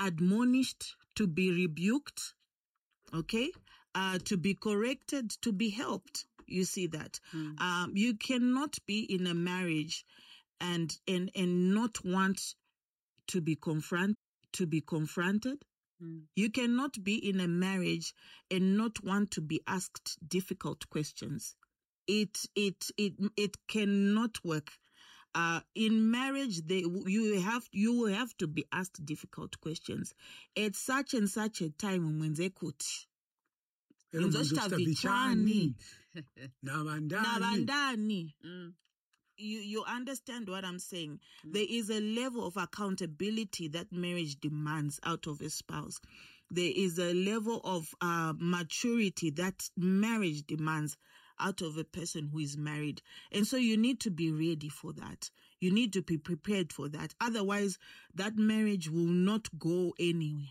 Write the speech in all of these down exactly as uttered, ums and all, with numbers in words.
admonished, to be rebuked, okay, uh, to be corrected, to be helped. You see that. Mm. Um, you cannot be in a marriage and and and not want to be confront to be confronted. Mm. You cannot be in a marriage and not want to be asked difficult questions. It it it it cannot work. Uh, in marriage, they you have you will have to be asked difficult questions at such and such a time when they could. Nabandani. Nabandani. Mm. You you understand what I'm saying? Mm. There is a level of accountability that marriage demands out of a spouse. There is a level of uh, maturity that marriage demands out of a person who is married. And so you need to be ready for that. You need to be prepared for that. Otherwise, that marriage will not go anywhere.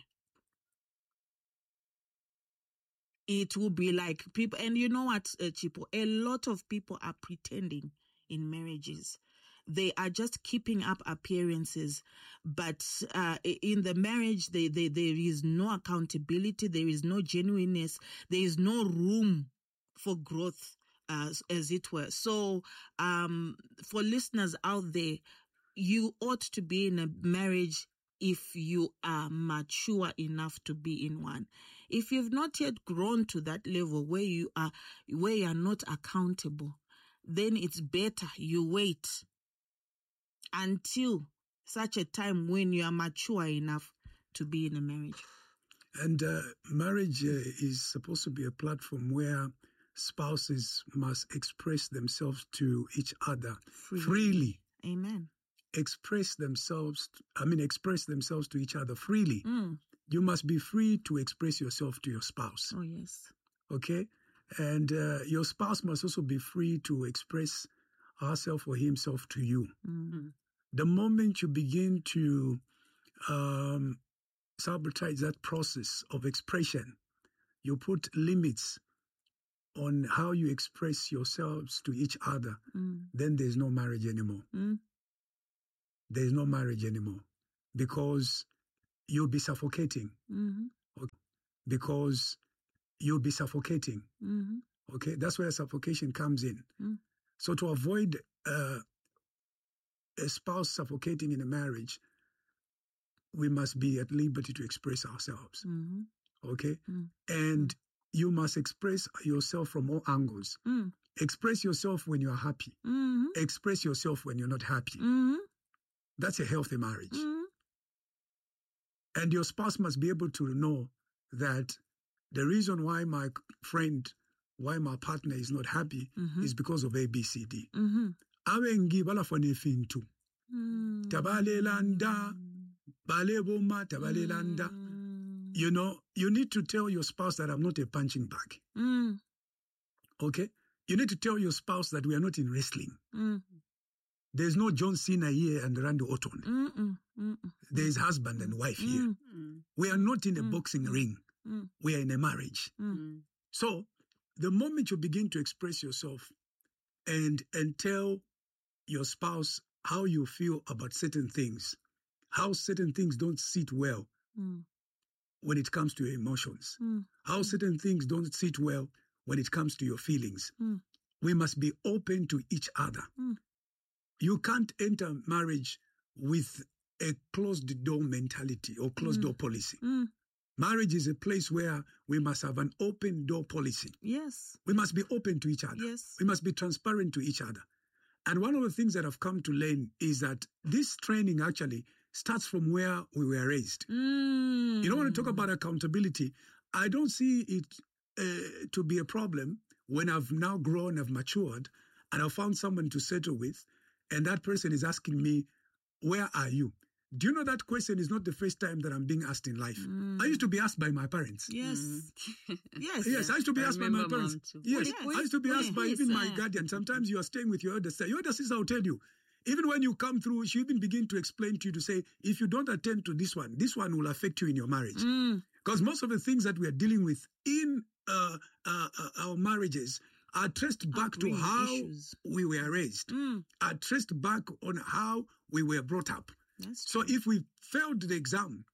It will be like people, and you know what, uh, Chipo, a lot of people are pretending in marriages. They are just keeping up appearances, but uh, in the marriage, they, they, there is no accountability, there is no genuineness, there is no room for growth, uh, as it were. So um, for listeners out there, you ought to be in a marriage if you are mature enough to be in one. If you've not yet grown to that level where you are, where you are not accountable, then it's better you wait until such a time when you are mature enough to be in a marriage. And uh, marriage uh, is supposed to be a platform where spouses must express themselves to each other freely. freely. Amen. Express themselves, I mean, express themselves to each other freely. Mm. You must be free to express yourself to your spouse. Oh, yes. Okay? And uh, your spouse must also be free to express herself or himself to you. Mm-hmm. The moment you begin to um, sabotage that process of expression, you put limits on how you express yourselves to each other, mm. then there's no marriage anymore. Mm. There's no marriage anymore because you'll be suffocating. Mm-hmm. Okay? Because you'll be suffocating. Mm-hmm. Okay, that's where suffocation comes in. Mm. So to avoid uh, a spouse suffocating in a marriage, we must be at liberty to express ourselves. Mm-hmm. Okay, mm. and mm. you must express yourself from all angles. Mm. Express yourself when you are happy. Mm-hmm. Express yourself when you're not happy. Mm-hmm. That's a healthy marriage. Mm-hmm. And your spouse must be able to know that the reason why my friend, why my partner is not happy mm-hmm. is because of A, B, C, D. Mm-hmm. Awengi balafone fintu. Mm. Tabalelanda, baleboma, tabalelanda. Mm. You know, you need to tell your spouse that I'm not a punching bag. Mm. Okay? You need to tell your spouse that we are not in wrestling. Mm. There's no John Cena here and Randy Orton. Mm-mm. Mm-mm. There's husband and wife here. Mm-mm. We are not in a Mm-mm. boxing ring. Mm-mm. We are in a marriage. Mm-mm. So, the moment you begin to express yourself and and tell your spouse how you feel about certain things, how certain things don't sit well mm. when it comes to your emotions, Mm. how certain things don't sit well when it comes to your feelings, Mm. we must be open to each other. Mm. You can't enter marriage with a closed door mentality or closed Mm. door policy. Mm. Marriage is a place where we must have an open door policy. Yes. We must be open to each other. Yes. We must be transparent to each other. And one of the things that I've come to learn is that this training actually starts from where we were raised. Mm. You know, when I talk about accountability, I don't see it uh, to be a problem when I've now grown, I've matured, and I've found someone to settle with, and that person is asking me, where are you? Do you know that question is not the first time that I'm being asked in life? Mm. I used to be asked by my parents. Yes. Mm. yes. Yes, I used to be I asked by my remember parents. mom too. Yes, Yes. I used to be asked by Yes. even my Yes. guardian. Sometimes you are staying with your elder sister. Your elder sister will tell you, even when you come through, she even begin to explain to you to say, if you don't attend to this one, this one will affect you in your marriage. Mm. Because most of the things that we are dealing with in uh, uh, uh, our marriages are traced back to Upbringing how issues. we were raised, Mm. are traced back on how we were brought up. That's So true. if we failed the exam